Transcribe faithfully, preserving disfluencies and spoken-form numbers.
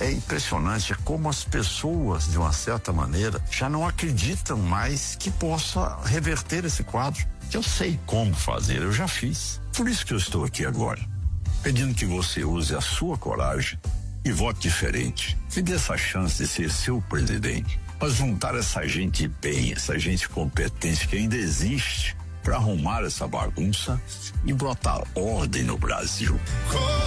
É impressionante como as pessoas, de uma certa maneira, já não acreditam mais que possa reverter esse quadro. Eu sei como fazer, eu já fiz. Por isso que eu estou aqui agora, pedindo que você use a sua coragem e vote diferente. Me dê essa chance de ser seu presidente, para juntar essa gente bem, essa gente competente que ainda existe, para arrumar essa bagunça e botar ordem no Brasil.